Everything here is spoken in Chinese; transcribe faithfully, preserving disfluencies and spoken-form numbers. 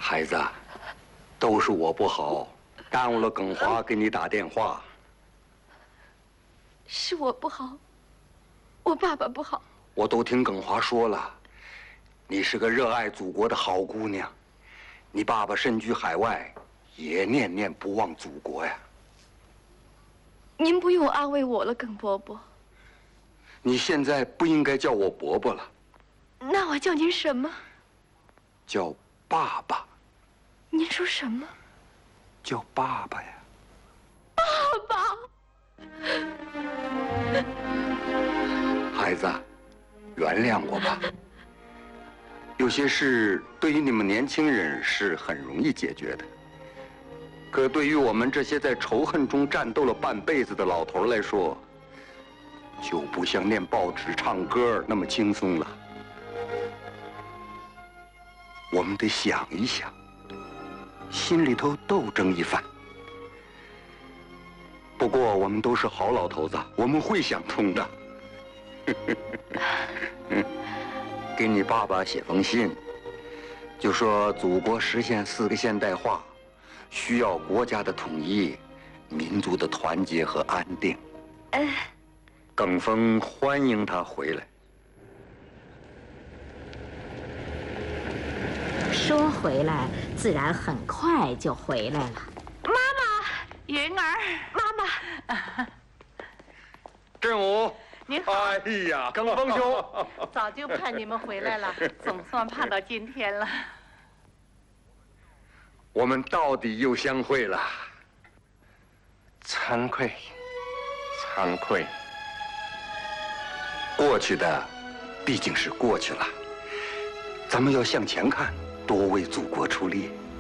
孩子，都是我不好，耽误了耿华给你打电话。 是我不好，我爸爸不好。 我都听耿华说了，你是个热爱祖国的好姑娘，你爸爸身居海外，也念念不忘祖国呀。 您不用安慰我了，耿伯伯。 你现在不应该叫我伯伯了， 那我叫您什么？ 叫爸爸。 您说什么？ 叫爸爸呀。 爸爸。 孩子，原谅我吧。有些事对于你们年轻人是很容易解决的，可对于我们这些在仇恨中战斗了半辈子的老头来说，就不像念报纸、唱歌那么轻松了。我们得想一想，心里头斗争一番。不过我们都是好老头子，我们会想通的。给你爸爸写封信，就说祖国实现四个现代化，需要国家的统一、民族的团结和安定。 嗯。 耿峰欢迎他回来。 说回来，自然很快就回来了。 妈妈， 云儿， 妈妈， 振武， 您好。 哎呀，耿峰兄， 早就盼你们回来了，总算盼到今天了。 我们到底又相会了， 惭愧，惭愧。 过去的毕竟是过去了，咱们要向前看，多为祖国出力。